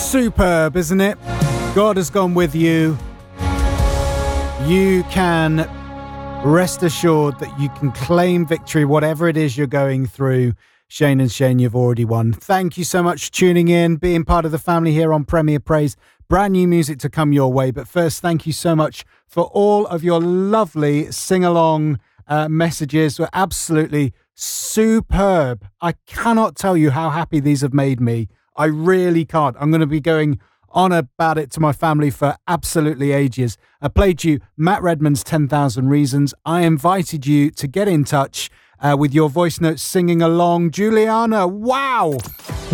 Superb, isn't it? God has gone with you. You can rest assured that you can claim victory, whatever it is you're going through. Shane and Shane, you've already won. Thank you so much for tuning in, being part of the family here on Premier Praise. Brand new music to come your way. But first, thank you so much for all of your lovely sing-along messages. Were absolutely superb. I cannot tell you how happy these have made me. I really can't. I'm going to be going on about it to my family for absolutely ages. I played you Matt Redman's 10,000 Reasons. I invited you to get in touch with your voice notes singing along. Juliana, wow!